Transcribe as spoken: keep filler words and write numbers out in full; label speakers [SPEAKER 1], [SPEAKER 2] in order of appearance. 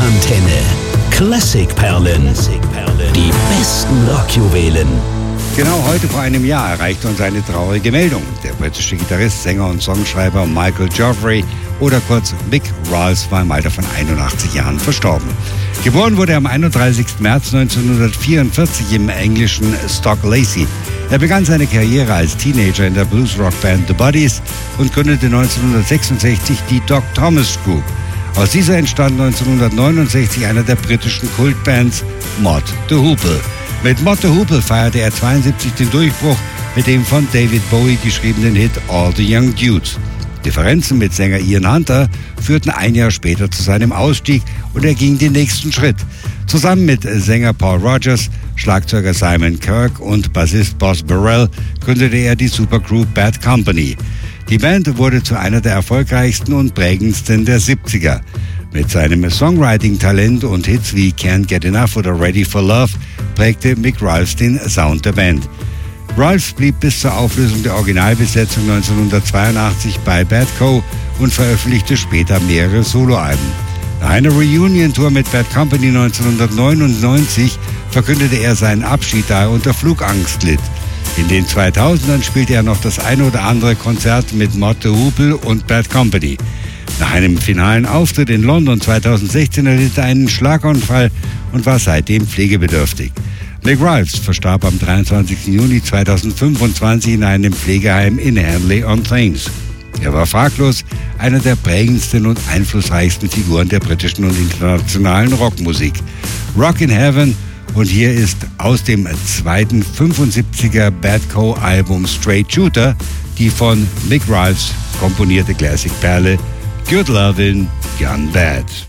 [SPEAKER 1] Rockantenne. Klassikperlen. Die besten Rockjuwelen.
[SPEAKER 2] Genau heute vor einem Jahr erreichte uns eine traurige Meldung. Der britische Gitarrist, Sänger und Songschreiber Michael Joffrey oder kurz Mick Ralphs war im Alter von einundachtzig Jahren verstorben. Geboren wurde er am einunddreißigsten März neunzehnhundertvierundvierzig im englischen Stoke Lacey. Er begann seine Karriere als Teenager in der Bluesrock-Band The Buddies und gründete neunzehnhundertsechsundsechzig die Doc Thomas Group. Aus dieser entstand neunzehnhundertneunundsechzig einer der britischen Kultbands Mott the Hoople. Mit Mott the Hoople feierte er zweiundsiebzig den Durchbruch mit dem von David Bowie geschriebenen Hit All the Young Dudes. Differenzen mit Sänger Ian Hunter führten ein Jahr später zu seinem Ausstieg und er ging den nächsten Schritt. Zusammen mit Sänger Paul Rodgers, Schlagzeuger Simon Kirke und Bassist Boz Burrell gründete er die Supergroup Bad Company. Die Band wurde zu einer der erfolgreichsten und prägendsten der siebziger. Mit seinem Songwriting-Talent und Hits wie Can't Get Enough oder Ready for Love prägte Mick Ralphs den Sound der Band. Ralphs blieb bis zur Auflösung der Originalbesetzung neunzehnhundertzweiundachtzig bei Bad Co. und veröffentlichte später mehrere Soloalben. Nach einer Reunion-Tour mit Bad Company neunzehnhundertneunundneunzig verkündete er seinen Abschied, da er unter Flugangst litt. In den zweitausendern spielte er noch das eine oder andere Konzert mit Mott the Hoople und Bad Company. Nach einem finalen Auftritt in London zweitausendsechzehn erlitt er einen Schlaganfall und war seitdem pflegebedürftig. Mick Ralphs verstarb am dreiundzwanzigsten Juni zweitausendfünfundzwanzig in einem Pflegeheim in Henley-on-Thames. Er war fraglos einer der prägendsten und einflussreichsten Figuren der britischen und internationalen Rockmusik. Rock in Heaven, und hier ist aus dem zweiten fünfundsiebziger Bad Co-Album Straight Shooter die von Mick Ralphs komponierte Classic-Perle Good Lovin' Gone Bad.